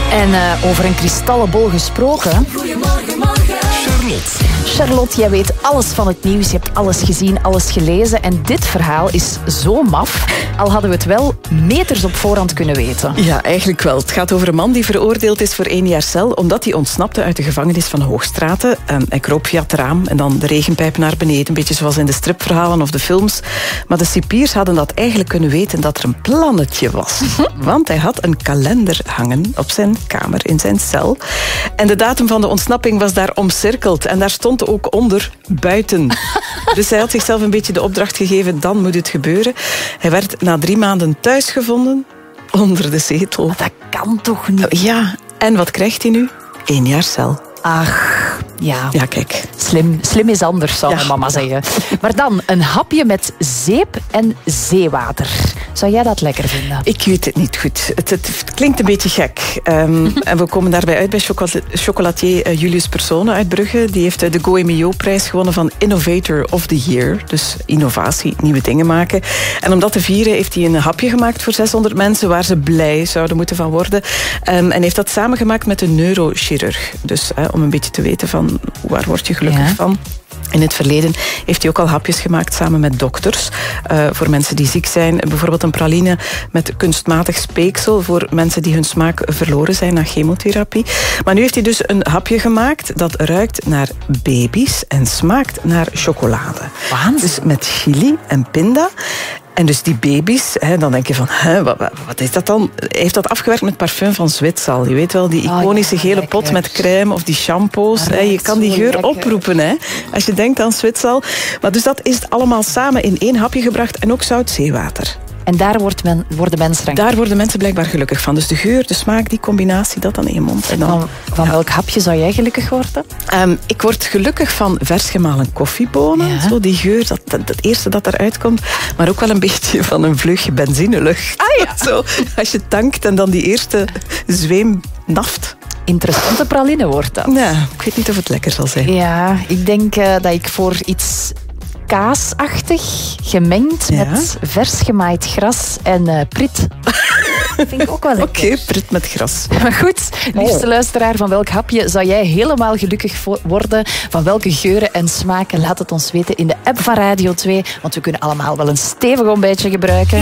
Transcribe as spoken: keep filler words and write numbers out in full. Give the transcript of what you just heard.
En uh, over een kristallen bol gesproken. Goedemorgen, morgen. Charlotte. Charlotte, jij weet alles van het nieuws. Je hebt alles gezien, alles gelezen. En dit verhaal is zo maf. Al hadden we het wel meters op voorhand kunnen weten. Ja, eigenlijk wel. Het gaat over een man die veroordeeld is voor één jaar cel omdat hij ontsnapte uit de gevangenis van Hoogstraten. Um, hij kroop via het raam en dan de regenpijp naar beneden. Een beetje zoals in de stripverhalen of de films. Maar de cipiers hadden dat eigenlijk kunnen weten dat er een plannetje was. Want hij had een kalender hangen op zijn kamer in zijn cel. En de datum van de ontsnapping was daar omcirkeld. En daar stond ook onder buiten. Dus hij had zichzelf een beetje de opdracht gegeven, dan moet het gebeuren. Hij werd na drie maanden thuisgevonden onder de zetel. Maar dat kan toch niet? Ja, en wat krijgt hij nu? Eén jaar cel. Ach, ja. Ja, kijk. Slim, slim is anders, zou Ja. mijn mama zeggen. Maar dan een hapje met zeep en zeewater. Zou jij dat lekker vinden? Ik weet het niet goed. Het, het, het klinkt een beetje gek. Um, en we komen daarbij uit bij chocolatier, chocolatier Julius Persone uit Brugge. Die heeft de Goemio-prijs gewonnen van Innovator of the Year. Dus innovatie, nieuwe dingen maken. En om dat te vieren heeft hij een hapje gemaakt voor zeshonderd mensen waar ze blij zouden moeten van worden. Um, en heeft dat samengemaakt met een neurochirurg. Dus uh, om een beetje te weten van waar word je gelukkig Ja. van. In het verleden heeft hij ook al hapjes gemaakt samen met dokters. Uh, voor mensen die ziek zijn. Bijvoorbeeld een praline met kunstmatig speeksel voor mensen die hun smaak verloren zijn na chemotherapie. Maar nu heeft hij dus een hapje gemaakt dat ruikt naar baby's en smaakt naar chocolade. Waanzin. Dus met chili en pinda. En dus die baby's, hè, dan denk je van, hè, wat, wat is dat dan? Hij heeft dat afgewerkt met parfum van Zwitsal. Je weet wel, die iconische Oh ja, gele lekker. pot met crème of die shampoos. Dat Hè, je ruikt kan die zo geur lekker. oproepen, hè, als je denkt aan Zwitsal. Maar dus dat is allemaal samen in één hapje gebracht en ook zout zeewater. En daar wordt men, worden mensen rank. Daar worden mensen blijkbaar gelukkig van. Dus de geur, de smaak, die combinatie, dat dan in je mond. En dan, Van, van ja. welk hapje zou jij gelukkig worden? Um, ik word gelukkig van vers gemalen koffiebonen. Ja. Zo die geur, dat, dat, dat eerste dat eruit komt. Maar ook wel een beetje van een vleugje benzinelucht. Ah ja. Zo, als je tankt en dan die eerste zweem naft. Interessante praline wordt dat. Ja, ik weet niet of het lekker zal zijn. Ja, ik denk uh, dat ik voor iets kaasachtig, gemengd Ja. met vers gemaaid gras en uh, prit. Vind ik ook wel lekker. Oké, prit met gras. Maar goed, liefste luisteraar, van welk hapje zou jij helemaal gelukkig vo- worden? Van welke geuren en smaken? Laat het ons weten in de app van Radio twee. Want we kunnen allemaal wel een stevig ontbijtje gebruiken.